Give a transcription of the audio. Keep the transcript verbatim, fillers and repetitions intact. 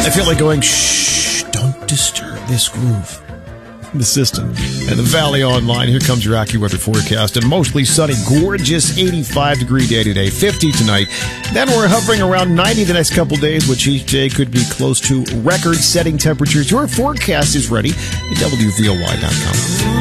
I feel like going, shh, don't disturb this groove. The system. And the Valley Online, here comes your AccuWeather forecast. A mostly sunny, gorgeous eighty-five degree day today, fifty tonight. Then we're hovering around ninety the next couple days, which each day could be close to record-setting temperatures. Your forecast is ready at W V O Y dot com.